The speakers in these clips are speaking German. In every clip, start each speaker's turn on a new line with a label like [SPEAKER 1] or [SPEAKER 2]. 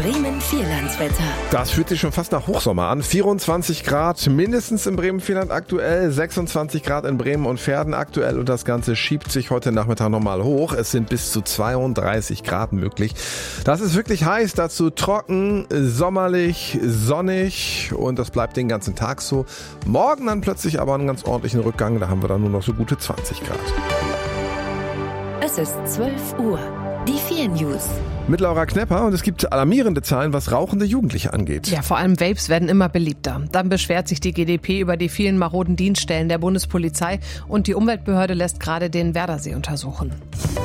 [SPEAKER 1] Bremen-Vierlandswetter.
[SPEAKER 2] Das fühlt sich schon fast nach Hochsommer an. 24 Grad mindestens im Bremen-Vierland aktuell, 26 Grad in Bremen und Verden aktuell und das Ganze schiebt sich heute Nachmittag nochmal hoch. Es sind bis zu 32 Grad möglich. Das ist wirklich heiß, dazu trocken, sommerlich, sonnig und das bleibt den ganzen Tag so. Morgen dann plötzlich aber einen ganz ordentlichen Rückgang, da haben wir dann nur noch so gute 20 Grad.
[SPEAKER 1] Es ist 12 Uhr. Die 4 News.
[SPEAKER 2] Mit Laura Knepper und es gibt alarmierende Zahlen, was rauchende Jugendliche angeht.
[SPEAKER 3] Ja, vor allem Vapes werden immer beliebter. Dann beschwert sich die GdP über die vielen maroden Dienststellen der Bundespolizei und die Umweltbehörde lässt gerade den Werdersee untersuchen.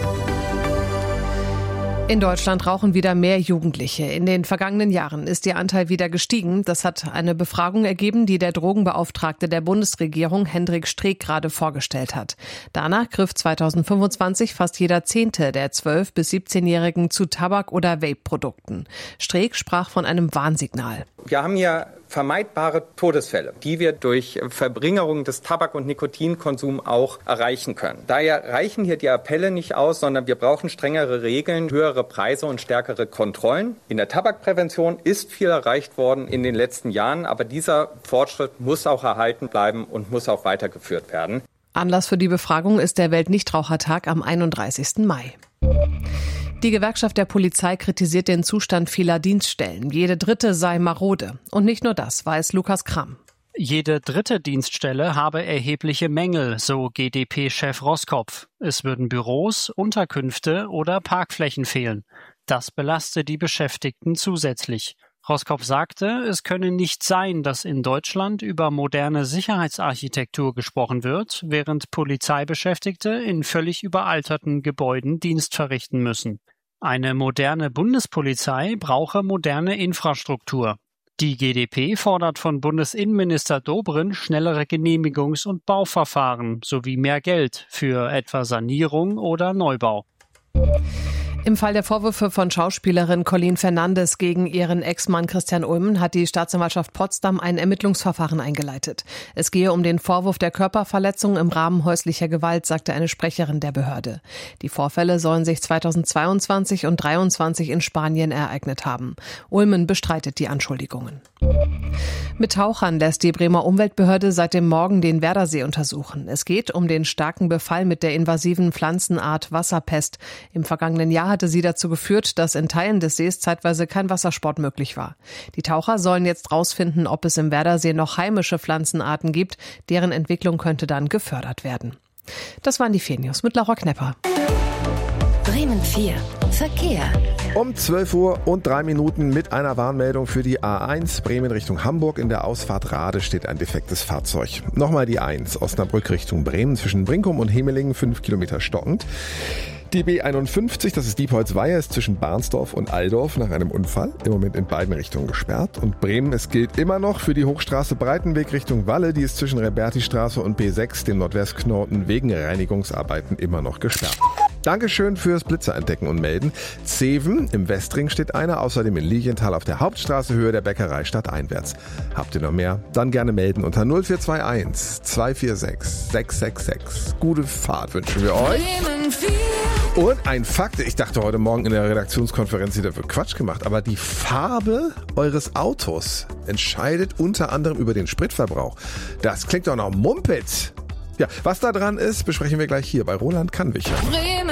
[SPEAKER 3] In Deutschland rauchen wieder mehr Jugendliche. In den vergangenen Jahren ist ihr Anteil wieder gestiegen. Das hat eine Befragung ergeben, die der Drogenbeauftragte der Bundesregierung Hendrik Streeck gerade vorgestellt hat. Danach griff 2025 fast jeder 10. der 12- bis 17-Jährigen zu Tabak- oder Vape-Produkten. Streeck sprach von einem Warnsignal.
[SPEAKER 4] Wir haben hier vermeidbare Todesfälle, die wir durch Verringerung des Tabak- und Nikotinkonsums auch erreichen können. Daher reichen hier die Appelle nicht aus, sondern wir brauchen strengere Regeln, höhere Preise und stärkere Kontrollen. In der Tabakprävention ist viel erreicht worden in den letzten Jahren, aber dieser Fortschritt muss auch erhalten bleiben und muss auch weitergeführt werden.
[SPEAKER 3] Anlass für die Befragung ist der Weltnichtrauchertag am 31. Mai. Die Gewerkschaft der Polizei kritisiert den Zustand vieler Dienststellen. Jede dritte sei marode. Und nicht nur das, weiß Lukas Kramm.
[SPEAKER 5] Jede dritte Dienststelle habe erhebliche Mängel, so GdP-Chef Roskopf. Es würden Büros, Unterkünfte oder Parkflächen fehlen. Das belaste die Beschäftigten zusätzlich. Roskopf sagte, es könne nicht sein, dass in Deutschland über moderne Sicherheitsarchitektur gesprochen wird, während Polizeibeschäftigte in völlig überalterten Gebäuden Dienst verrichten müssen. Eine moderne Bundespolizei brauche moderne Infrastruktur. Die GdP fordert von Bundesinnenminister Dobrindt schnellere Genehmigungs- und Bauverfahren sowie mehr Geld für etwa Sanierung oder Neubau.
[SPEAKER 3] Im Fall der Vorwürfe von Schauspielerin Colleen Fernandes gegen ihren Ex-Mann Christian Ulmen hat die Staatsanwaltschaft Potsdam ein Ermittlungsverfahren eingeleitet. Es gehe um den Vorwurf der Körperverletzung im Rahmen häuslicher Gewalt, sagte eine Sprecherin der Behörde. Die Vorfälle sollen sich 2022 und 2023 in Spanien ereignet haben. Ulmen bestreitet die Anschuldigungen. Mit Tauchern lässt die Bremer Umweltbehörde seit dem Morgen den Werdersee untersuchen. Es geht um den starken Befall mit der invasiven Pflanzenart Wasserpest. Im vergangenen Jahr hatte sie dazu geführt, dass in Teilen des Sees zeitweise kein Wassersport möglich war. Die Taucher sollen jetzt rausfinden, ob es im Werdersee noch heimische Pflanzenarten gibt. Deren Entwicklung könnte dann gefördert werden. Das waren die 4 News mit Laura Knepper.
[SPEAKER 1] Bremen 4. Verkehr.
[SPEAKER 2] Um 12 Uhr und 3 Minuten mit einer Warnmeldung für die A1 Bremen Richtung Hamburg. In der Ausfahrt Rade steht ein defektes Fahrzeug. Nochmal die 1 Osnabrück Richtung Bremen zwischen Brinkum und Hemelingen 5 Kilometer stockend. Die B51, das ist Diepholz-Weiher, ist zwischen Barnsdorf und Aldorf nach einem Unfall im Moment in beiden Richtungen gesperrt. Und Bremen, es gilt immer noch für die Hochstraße Breitenweg Richtung Walle, die ist zwischen Rebertistraße und B6, dem Nordwestknoten, wegen Reinigungsarbeiten immer noch gesperrt. Dankeschön fürs Blitzer entdecken und melden. Zeven, im Westring steht einer, außerdem in Lilienthal auf der Hauptstraße Höhe der Bäckerei stadteinwärts. Habt ihr noch mehr? Dann gerne melden unter 0421 246 666. Gute Fahrt wünschen wir euch. Und ein Fakt, ich dachte heute Morgen in der Redaktionskonferenz, da wird Quatsch gemacht, aber die Farbe eures Autos entscheidet unter anderem über den Spritverbrauch. Das klingt doch nach Mumpitz. Ja, was da dran ist, besprechen wir gleich hier bei Roland Kannwicher.